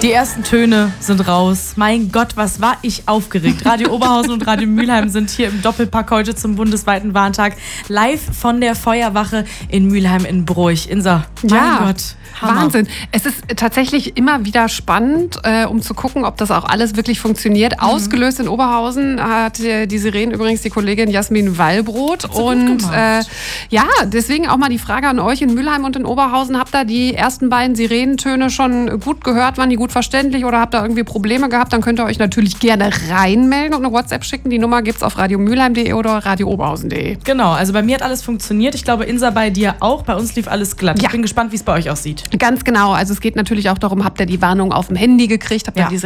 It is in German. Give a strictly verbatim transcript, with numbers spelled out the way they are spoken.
Die ersten Töne sind raus. Mein Gott, was war ich aufgeregt. Radio Oberhausen und Radio Mülheim sind hier im Doppelpack heute zum bundesweiten Warntag. Live von der Feuerwache in Mülheim in Bruch. Insa, mein ja. Gott. Hammer. Wahnsinn. Es ist tatsächlich immer wieder spannend, äh, um zu gucken, ob das auch alles wirklich funktioniert. Mhm. Ausgelöst in Oberhausen hat äh, die Sirenen übrigens die Kollegin Jasmin Wallbrot. Und äh, ja, deswegen auch mal die Frage an euch in Mülheim und in Oberhausen. Habt ihr die ersten beiden Sirenentöne schon gut gehört? Waren die gut verständlich oder habt ihr irgendwie Probleme gehabt? Dann könnt ihr euch natürlich gerne reinmelden und eine WhatsApp schicken. Die Nummer gibt's auf radio mülheim punkt de oder radio oberhausen punkt de. Genau, also bei mir hat alles funktioniert. Ich glaube, Insa, bei dir auch. Bei uns lief alles glatt. Ja. Ich bin gespannt, wie es bei euch aussieht. Ganz genau. Also es geht natürlich auch darum, habt ihr die Warnung auf dem Handy gekriegt? Habt ihr ja. die